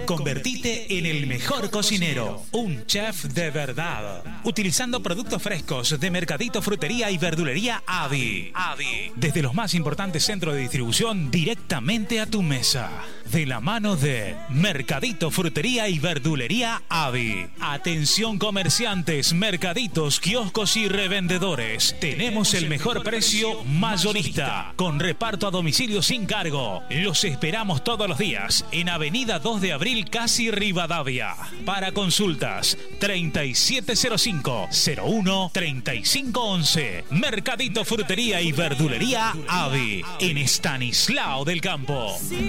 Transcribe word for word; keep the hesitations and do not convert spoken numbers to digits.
Convertite en el mejor cocinero, un chef de verdad, utilizando productos frescos de Mercadito Frutería y Verdulería Avi. Avi. Desde los más importantes centros de distribución directamente a tu mesa. De la mano de Mercadito Frutería y Verdulería Avi. Atención comerciantes, mercaditos, kioscos y revendedores. Tenemos el mejor precio mayorista, con reparto a domicilio sin cargo. Los esperamos todos los días en Avenida dos de Abril, casi Rivadavia. Para consultas, treinta y siete cero cinco, cero uno, treinta y cinco once. Mercadito Frutería y Verdulería Avi, en Estanislao del Campo.